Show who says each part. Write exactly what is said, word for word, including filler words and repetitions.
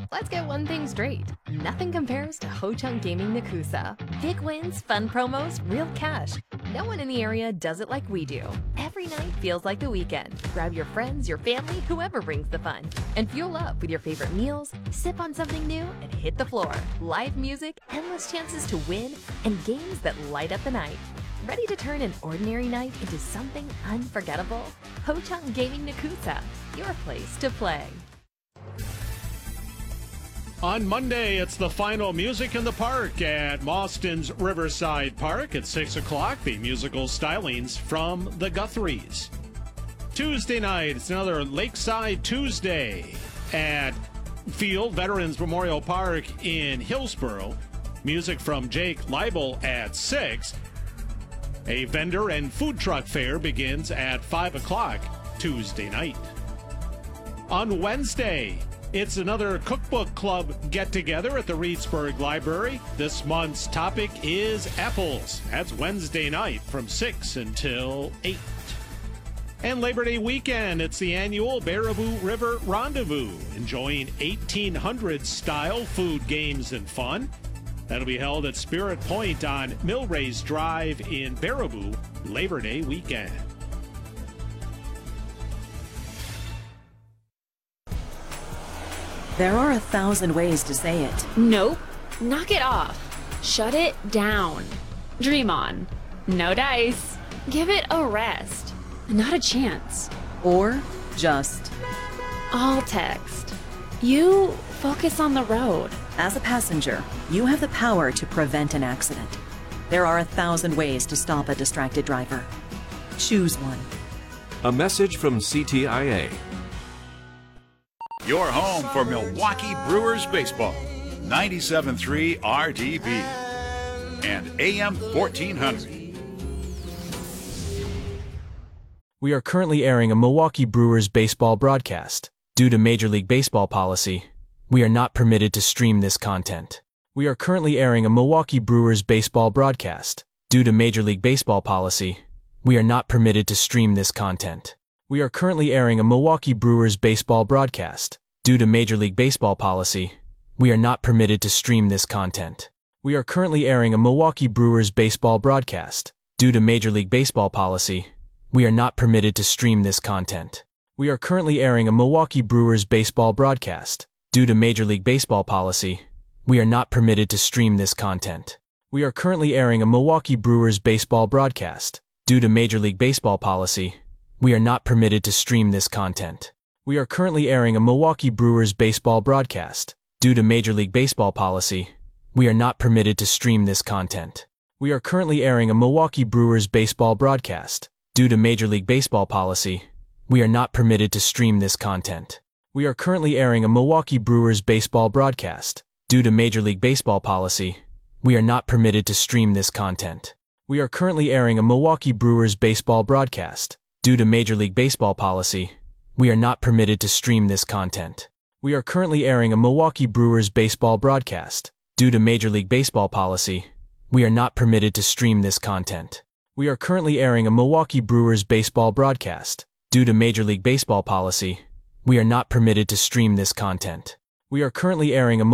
Speaker 1: Let's get one thing straight. Nothing compares to Ho-Chunk Gaming Nakusa. Big wins, fun promos, real cash. No one in the area does it like we do. Every night feels like the weekend. Grab your friends, your family, whoever brings the fun. And fuel up with your favorite meals, sip on something new, and hit the floor. Live music, endless chances to win, and games that light up the night. Ready to turn an ordinary night into something unforgettable? Ho-Chunk Gaming Nakusa, your place to play.
Speaker 2: On Monday, it's the final Music in the Park at Mauston's Riverside Park at six o'clock. The musical stylings from the Guthries. Tuesday night, it's another Lakeside Tuesday at Field Veterans Memorial Park in Hillsboro. Music from Jake Leibel at six. A vendor and food truck fair begins at five o'clock Tuesday night. On Wednesday, it's another cookbook club get-together at the Reedsburg Library. This month's topic is apples. That's Wednesday night from six until eight. And Labor Day weekend, it's the annual Baraboo River Rendezvous, enjoying eighteen hundreds style food, games, and fun. That'll be held at Spirit Point on Millrace Drive in Baraboo, Labor Day weekend.
Speaker 3: There are a thousand ways to say it.
Speaker 4: Nope. Knock it off. Shut it down. Dream on. No dice. Give it a rest. Not a chance.
Speaker 3: Or just...
Speaker 4: All text. You focus on the road.
Speaker 3: As a passenger, you have the power to prevent an accident. There are a thousand ways to stop a distracted driver. Choose one.
Speaker 5: A message from C T I A.
Speaker 6: Your home for Milwaukee Brewers baseball. ninety-seven point three R D B and A M fourteen hundred.
Speaker 7: We are currently airing a Milwaukee Brewers baseball broadcast. Due to Major League Baseball policy, we are not permitted to stream this content. We are currently airing a Milwaukee Brewers baseball broadcast. Due to Major League Baseball policy, we are not permitted to stream this content. We are currently airing a Milwaukee Brewers baseball broadcast. Due to Major League Baseball policy, we are not permitted to stream this content. We are currently airing a Milwaukee Brewers baseball broadcast. Due to Major League Baseball policy, we are not permitted to stream this content. We are currently airing a Milwaukee Brewers baseball broadcast. Due to Major League Baseball policy, we are not permitted to stream this content. We are currently airing a Milwaukee Brewers baseball broadcast. Due to Major League Baseball policy, we are not permitted to stream this content. We are currently airing a Milwaukee Brewers baseball broadcast. Due to Major League Baseball policy, we are not permitted to stream this content. We are currently airing a Milwaukee Brewers baseball broadcast. Due to Major League Baseball policy, we are not permitted to stream this content. We are currently airing a Milwaukee Brewers baseball broadcast. Due to Major League Baseball policy, we are not permitted to stream this content. We are currently airing a Milwaukee Brewers baseball broadcast. Due to Major League Baseball policy, we are not permitted to stream this content. We are currently airing a Milwaukee Brewers baseball broadcast. Due to Major League Baseball policy, we are not permitted to stream this content. We are currently airing a Milwaukee Brewers baseball broadcast. Due to Major League Baseball policy, we are not permitted to stream this content. We are currently airing a